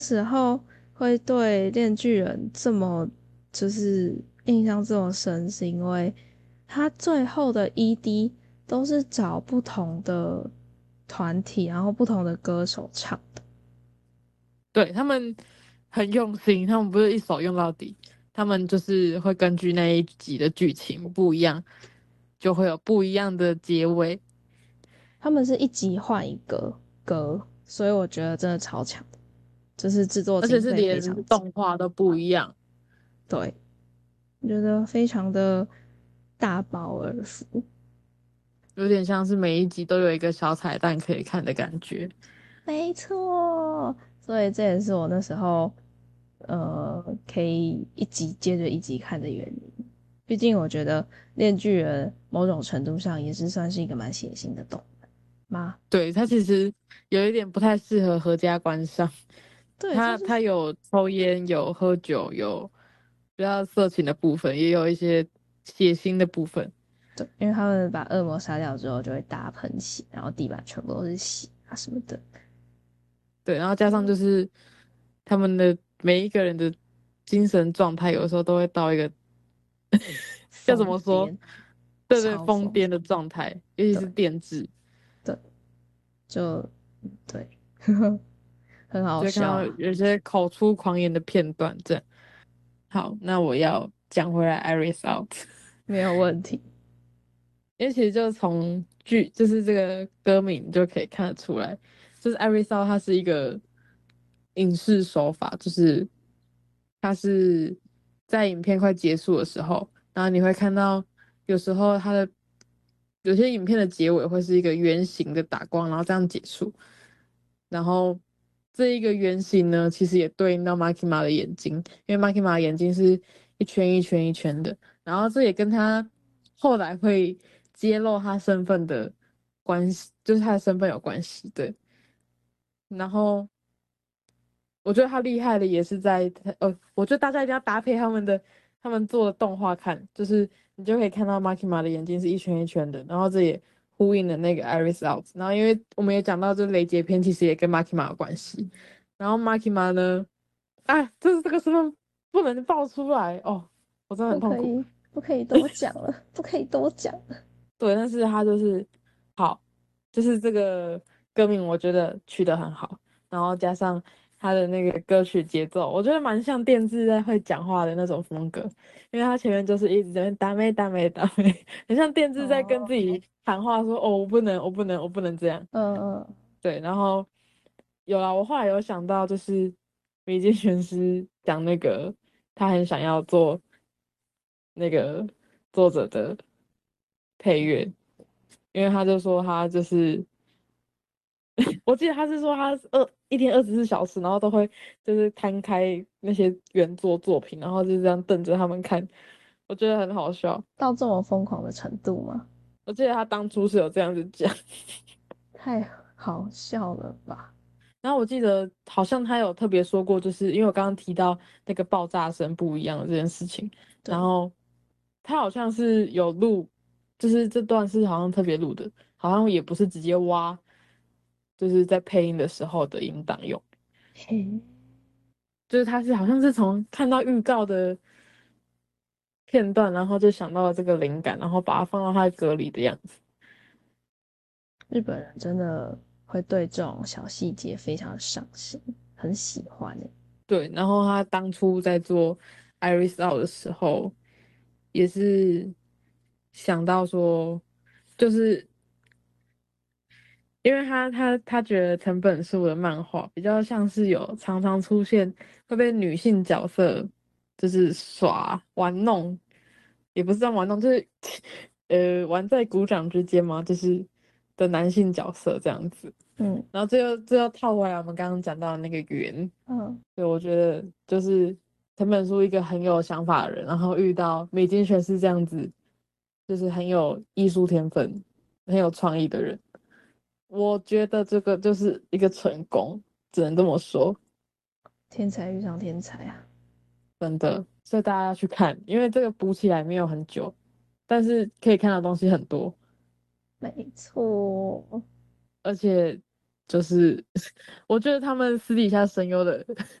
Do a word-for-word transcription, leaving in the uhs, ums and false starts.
时候会对《链锯人》这么就是印象这么深，是因为他最后的 E D 都是找不同的团体，然后不同的歌手唱的。 对，他们很用心，他们不是一手用到底，他们就是会根据那一集的剧情不一样，就会有不一样的结尾。 他们是一集换一个歌，所以我觉得真的超强的，就是制作而且是经费非常紧。 连动画都不一样。 对，我觉得非常的大饱耳福。 有点像是每一集都有一个小彩蛋可以看的感觉。 没错，所以这也是我那时候呃可以一集接着一集看的原因。毕竟我觉得《链锯人》某种程度上也是算是一个蛮血腥的动漫吗？ 对，它其实有一点不太适合合家观赏， 对，它它是它有抽烟，有喝酒，有比较色情的部分，也有一些血腥的部分。 对，因为他们把恶魔杀掉之后就会大喷血，然后地板全部都是血啊什么的。 对，然后加上就是他们的每一个人的精神状态，有的时候都会到一个要怎疯么说？ 癫， 对对， 超疯， 疯癫的状态，尤其是对电治， 对，就对，很好就会看到笑啊。 有些口出狂言的片段。这样，好，那我要讲回来，Iris Out。 没有问题。 因为其实就从剧，就是这个歌名就可以看得出来，就是艾瑞莎它是一个影视手法，就是它是在影片快结束的时候，然后你会看到有时候它的有些影片的结尾会是一个圆形的打光，然后这样结束，然后这一个圆形呢，其实也对应到 Makima 的眼睛，因为 Makima 的眼睛是一圈一圈一圈的。然后这也跟他后来会揭露他身份的关系，就是他的身份有关系。对，然后我觉得他厉害的也是在他呃，我觉得大家一定要搭配他们的他们做的动画看，就是你就可以看到 Makima 的眼睛是一圈一圈的，然后这也呼应了那个 Iris Out。然后因为我们也讲到，就是雷杰篇其实也跟 Makima 有关系，然后 Makima 呢，啊，就是这个身份不能爆出来哦，我真的很痛苦。 不可以，不可以多讲了，不可以多讲了。 对，但是他就是好，就是这个歌名我觉得取得很好，然后加上他的那个歌曲节奏，我觉得蛮像电治在会讲话的那种风格，因为他前面就是一直在那边打妹打妹打妹，很像电治在跟自哦， 己喊话说哦我不能我不能我不能这样。 嗯嗯， 对，然后有啦，我后来有想到就是米津玄师讲那个他很想要做那个作者的配乐。因为他就说他就是，我记得他是说他二一天二十四小时，然后都会就是摊开那些原作作品，然后就这样瞪着他们看，我觉得很好笑。 到这么疯狂的程度吗？ 我记得他当初是有这样子讲， 太好笑了吧？ 然后我记得好像他有特别说过，就是因为我刚刚提到那个爆炸声不一样的这件事情，然对， 后他好像是有录，就是这段是好像特别录的，好像也不是直接挖，就是在配音的时候的音档用。 嘿， 就是他是好像是从看到预告的片段，然后就想到了这个灵感，然后把它放到他的歌里的样子。 日本人真的会对这种小细节非常的上心，很喜欢诶。 对，然后他当初在做《Iris Out》的时候，也是想到说，就是因为他他他觉得藤本树的漫画比较像是有常常出现会被女性角色就是耍玩弄，也不是这样玩弄，就是呃玩在鼓掌之间嘛，就是的男性角色这样子。 嗯然后最后最后套回来我们刚刚讲到的那个圆， 嗯， 对，我觉得就是藤本树一个很有想法的人，然后遇到美津玄师这样子，就是很有艺术天分、很有创意的人。我觉得这个就是一个成功，只能这么说， 天才遇上天才啊！ 真的。所以大家要去看，因为这个补起来没有很久，但是可以看的东西很多， 没错， 而且就是我觉得他们私底下声优的